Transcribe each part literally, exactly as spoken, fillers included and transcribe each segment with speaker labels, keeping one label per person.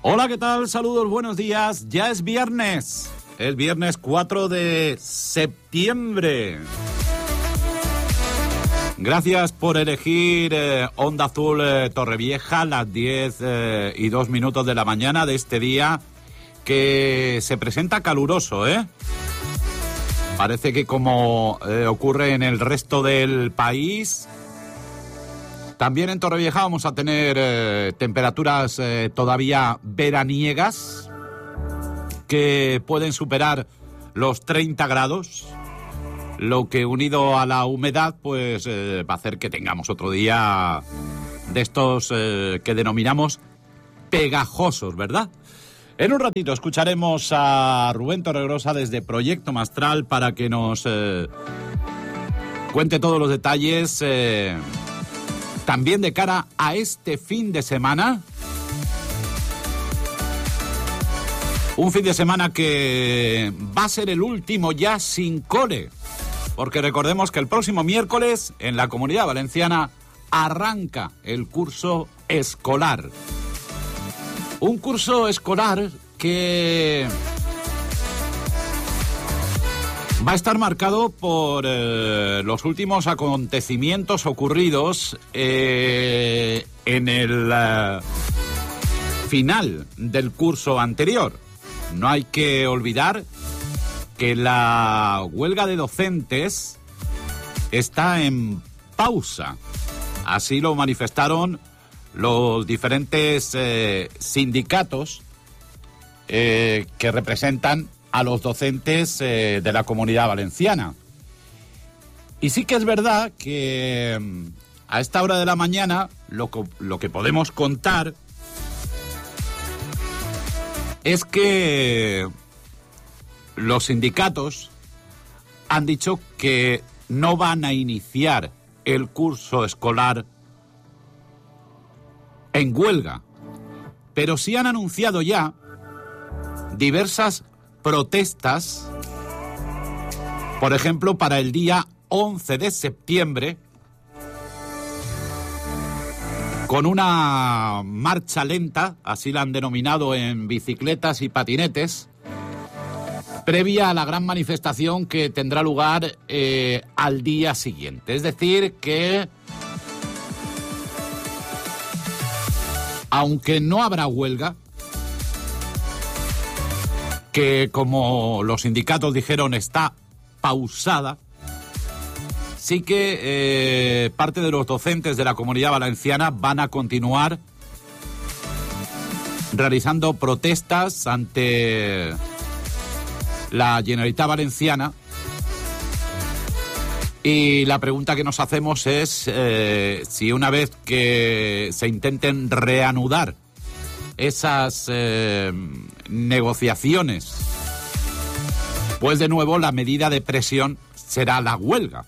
Speaker 1: Hola, ¿qué tal? Saludos, buenos días. Ya es viernes. Es viernes cuatro de septiembre. Gracias por elegir eh, Onda Azul eh, Torrevieja, las diez eh, y dos minutos de la mañana de este día que se presenta caluroso, ¿eh? Parece que como eh, ocurre en el resto del país, también en Torrevieja vamos a tener eh, temperaturas eh, todavía veraniegas que pueden superar los treinta grados, lo que unido a la humedad pues eh, va a hacer que tengamos otro día de estos eh, que denominamos pegajosos, ¿verdad? En un ratito escucharemos a Rubén Torregrosa desde Proyecto Mastral para que nos eh, cuente todos los detalles eh, también de cara a este fin de semana. Un fin de semana que va a ser el último ya sin cole, porque recordemos que el próximo miércoles en la Comunidad Valenciana arranca el curso escolar. Un curso escolar que va a estar marcado por eh, los últimos acontecimientos ocurridos eh, en el eh, final del curso anterior. No hay que olvidar que la huelga de docentes está en pausa. Así lo manifestaron los diferentes eh, sindicatos eh, que representan a los docentes eh, de la Comunidad Valenciana. Y sí que es verdad que eh, a esta hora de la mañana lo, lo que podemos contar es que los sindicatos han dicho que no van a iniciar el curso escolar en huelga, pero sí han anunciado ya diversas protestas, por ejemplo, para el día once de septiembre, con una marcha lenta, así la han denominado, en bicicletas y patinetes, previa a la gran manifestación que tendrá lugar eh, al día siguiente. Es decir, que aunque no habrá huelga, que como los sindicatos dijeron está pausada, sí que eh, parte de los docentes de la Comunidad Valenciana van a continuar realizando protestas ante la Generalitat Valenciana. Y la pregunta que nos hacemos es eh, si una vez que se intenten reanudar esas eh, negociaciones, pues de nuevo la medida de presión será la huelga.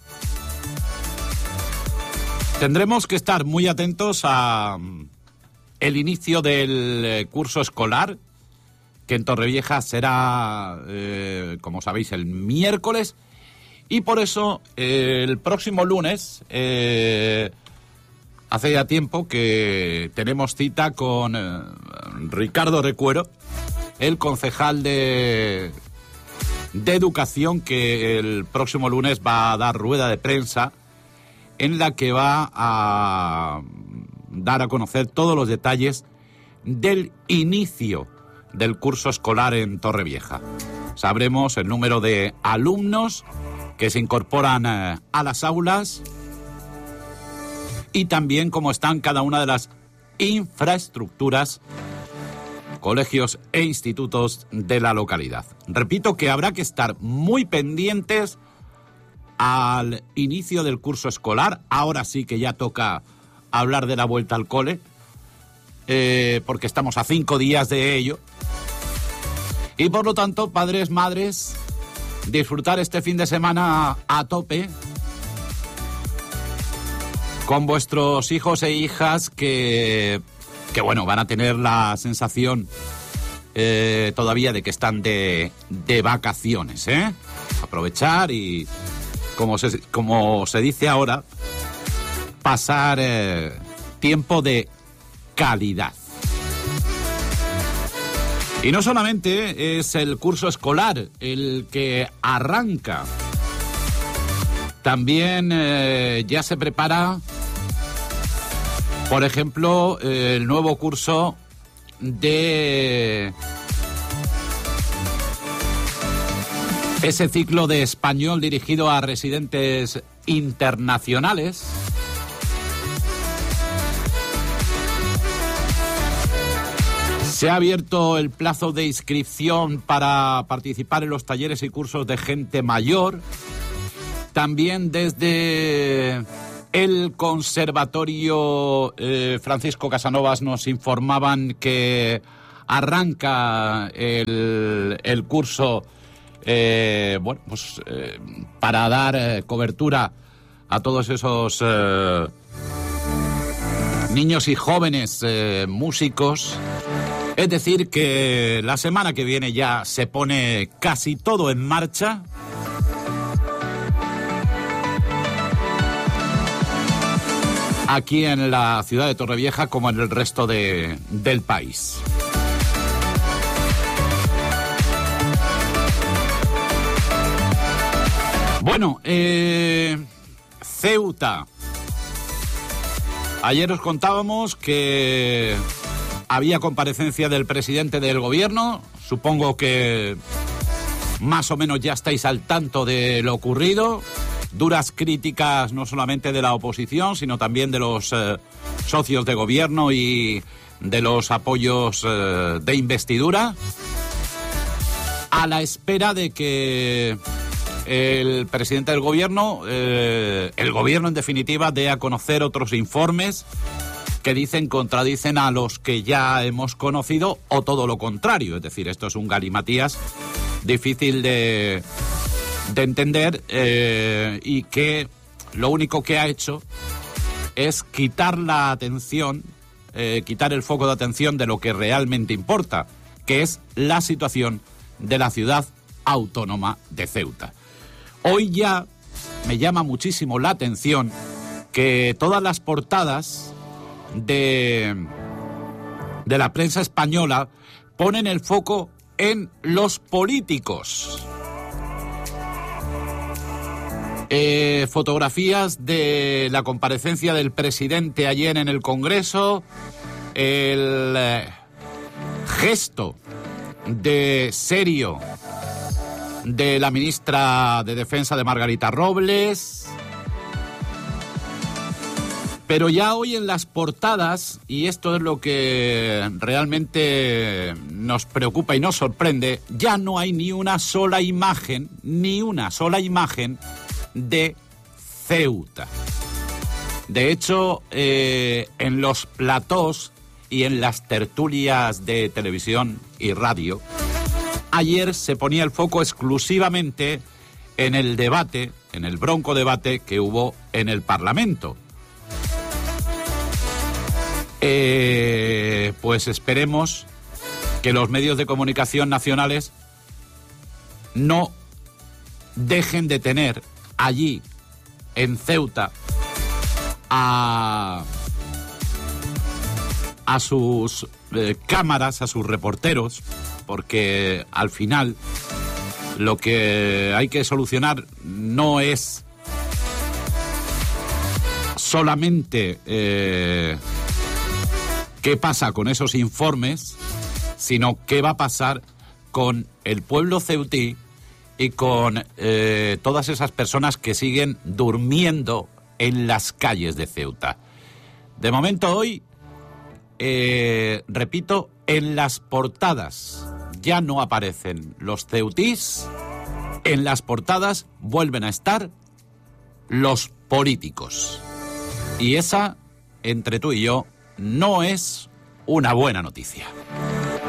Speaker 1: Tendremos que estar muy atentos a el inicio del curso escolar, que en Torrevieja será, eh, como sabéis, el miércoles. Y por eso, eh, el próximo lunes, eh, hace ya tiempo que tenemos cita con eh, Ricardo Recuero, el concejal de, de Educación, que el próximo lunes va a dar rueda de prensa en la que va a dar a conocer todos los detalles del inicio del curso escolar en Torrevieja. Sabremos el número de alumnos que se incorporan eh, a las aulas y también cómo están cada una de las infraestructuras, colegios e institutos de la localidad. Repito que habrá que estar muy pendientes al inicio del curso escolar. Ahora sí que ya toca hablar de la vuelta al cole, eh, porque estamos a cinco días de ello. Y por lo tanto, padres, madres, disfrutar este fin de semana a tope con vuestros hijos e hijas que, que bueno, van a tener la sensación eh, todavía de que están de, de vacaciones, ¿eh? Aprovechar y, como se, como se dice ahora, pasar eh, tiempo de calidad. Y no solamente es el curso escolar el que arranca, también eh, ya se prepara, por ejemplo, eh, el nuevo curso de ese ciclo de español dirigido a residentes internacionales. Se ha abierto el plazo de inscripción para participar en los talleres y cursos de gente mayor. También desde el Conservatorio eh, Francisco Casanovas nos informaban que arranca el, el curso eh, bueno, pues, eh, para dar eh, cobertura a todos esos eh, niños y jóvenes eh, músicos. Es decir, que la semana que viene ya se pone casi todo en marcha. Aquí en la ciudad de Torrevieja como en el resto de, del país. Bueno, eh, Ceuta. Ayer os contábamos que había comparecencia del presidente del gobierno. Supongo que más o menos ya estáis al tanto de lo ocurrido. Duras críticas no solamente de la oposición, sino también de los eh, socios de gobierno y de los apoyos eh, de investidura, a la espera de que el presidente del gobierno, eh, el gobierno en definitiva, dé a conocer otros informes que dicen contradicen a los que ya hemos conocido o todo lo contrario. Es decir, esto es un galimatías difícil de, de entender eh, y que lo único que ha hecho es quitar la atención, eh, quitar el foco de atención de lo que realmente importa, que es la situación de la ciudad autónoma de Ceuta. Hoy ya me llama muchísimo la atención que todas las portadas de, de la prensa española ponen el foco en los políticos. Eh, fotografías de la comparecencia del presidente ayer en el Congreso, el eh, gesto de serio de la ministra de Defensa de Margarita Robles. Pero ya hoy en las portadas, y esto es lo que realmente nos preocupa y nos sorprende, ya no hay ni una sola imagen, ni una sola imagen de Ceuta. De hecho, eh, en los platós y en las tertulias de televisión y radio, ayer se ponía el foco exclusivamente en el debate, en el bronco debate que hubo en el Parlamento. Eh, pues esperemos que los medios de comunicación nacionales no dejen de tener allí, en Ceuta, a, a sus eh, cámaras, a sus reporteros, porque al final lo que hay que solucionar no es solamente eh, qué pasa con esos informes, sino qué va a pasar con el pueblo ceutí y con eh, todas esas personas que siguen durmiendo en las calles de Ceuta. De momento hoy, eh, repito, en las portadas ya no aparecen los ceutís, en las portadas vuelven a estar los políticos. Y esa, entre tú y yo, no es una buena noticia.